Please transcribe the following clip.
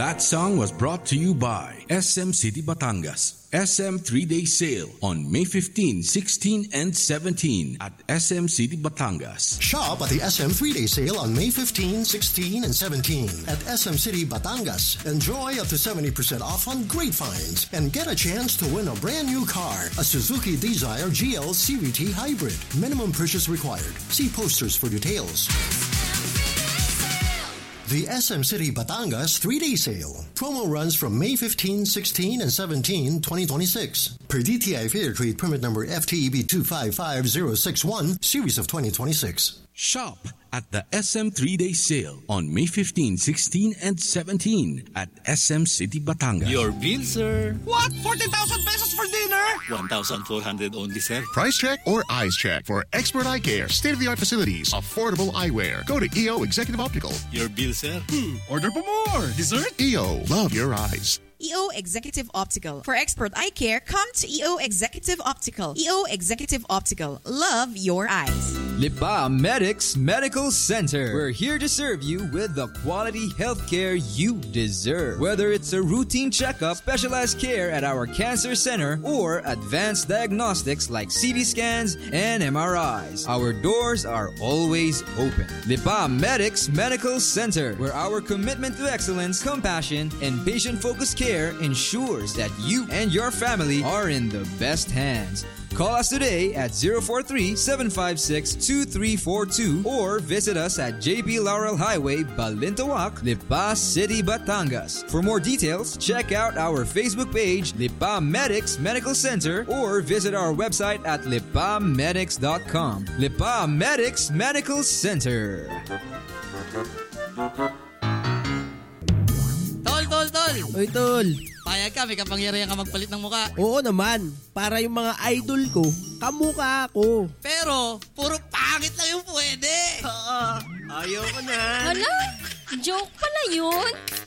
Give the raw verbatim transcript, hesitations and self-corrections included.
That song was brought to you by S M City Batangas. S M three-day sale on May fifteenth, sixteenth, and seventeenth at S M City Batangas. Shop at the S M three-day sale on May fifteenth, sixteenth, and seventeenth at S M City Batangas. Enjoy up to seventy percent off on great finds and get a chance to win a brand new car, a Suzuki Desire G L C V T Hybrid. Minimum purchase required. See posters for details. The S M City Batangas three-day sale. Promo runs from May fifteenth, sixteenth, and seventeenth, twenty twenty-six. Per D T I Fair Trade Permit Number F T E B two five five zero six one, Series of twenty twenty-six. Shop at the S M three-day sale on May fifteenth, sixteenth, and seventeenth at S M City Batangas. Your bill, sir. What? forty thousand pesos for dinner? one thousand four hundred only, sir. Price check or eyes check for expert eye care, state-of-the-art facilities, affordable eyewear. Go to E O Executive Optical. Your bill, sir. Hmm. Order pa more. Dessert? E O, love your eyes. E O Executive Optical. For expert eye care, come to E O Executive Optical. E O Executive Optical. Love your eyes. Lipa Medics Medical Center. We're here to serve you with the quality healthcare you deserve. Whether it's a routine checkup, specialized care at our cancer center, or advanced diagnostics like C T scans and M R Is, our doors are always open. Lipa Medics Medical Center, where our commitment to excellence, compassion, and patient-focused care ensures that you and your family are in the best hands. Call us today at zero four three, seven five six, two three four two or visit us at J P Laurel Highway, Balintawak, Lipa City, Batangas. For more details, check out our Facebook page, Lipa Medics Medical Center, or visit our website at lipa medics dot com. Lipa Medics Medical Center. Tol, tol, tol! Oy, tol! Payag ka, may kapangyarihan ka magpalit ng muka. Oo naman. Para yung mga idol ko, kamukha ako. Pero, puro pangit lang yung pwede. Oo. Ayaw ko na. Hala, joke pala yun.